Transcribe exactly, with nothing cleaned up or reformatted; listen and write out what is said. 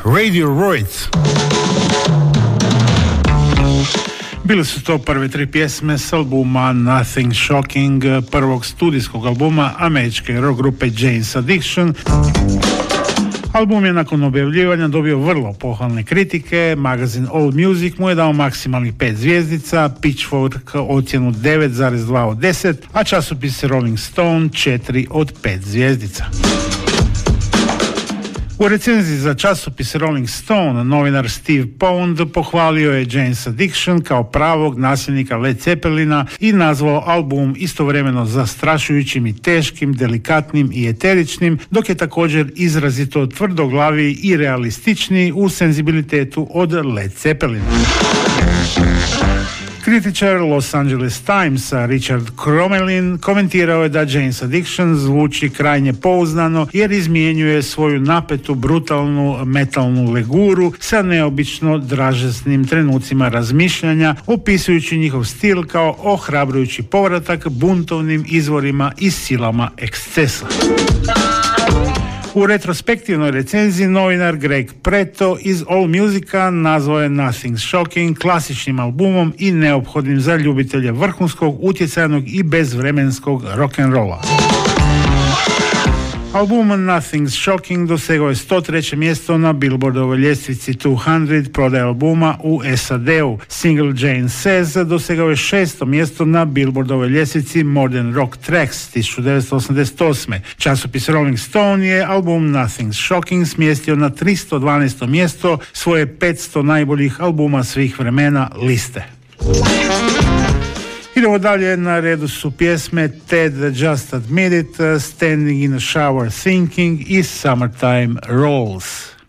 Radiohead. Bili su to prve tri pjesme s albuma Nothing Shocking, prvog studijskog albuma američke rock grupe Jane's Addiction. Album je nakon objavljivanja dobio vrlo pohvalne kritike, magazin All Music mu je dao maksimalnih pet zvjezdica, Pitchfork ocjenu devet zarez dva od deset, a časopis Rolling Stone četiri od pet zvjezdica. U recenziji za časopis Rolling Stone novinar Steve Pond pohvalio je Jane's Addiction kao pravog nasljednika Led Zeppelina i nazvao album istovremeno zastrašujućim i teškim, delikatnim i eteričnim, dok je također izrazito tvrdoglaviji i realističniji u senzibilitetu od Led Zeppelina. Kritičar Los Angeles Timesa Richard Cromelin komentirao je da Jane's Addiction zvuči krajnje pouzdano jer izmjenjuje svoju napetu, brutalnu metalnu leguru sa neobično dražesnim trenucima razmišljanja, opisujući njihov stil kao ohrabrujući povratak buntovnim izvorima i silama ekscesa. U retrospektivnoj recenziji novinar Greg Preto iz All Musica nazvao je Nothing Shocking klasičnim albumom i neophodnim za ljubitelje vrhunskog, utjecajnog i bezvremenskog rock'n'rolla. Album Nothing Shocking dosegao je sto treće mjesto na Billboardovoj ljestvici dvjesto prodaje albuma u S A D-u. Single Jane Says dosegao je šesto mjesto na Billboardovoj ljestvici Modern Rock Tracks tisuću devetsto osamdeset osme. Časopis Rolling Stone je album Nothing Shocking smjestio na tristo dvanaesto mjesto svoje petsto najboljih albuma svih vremena liste. Idemo dalje, na redu su pjesme Ted Just Admit It, Standing in a Shower Thinking i Summertime Rolls.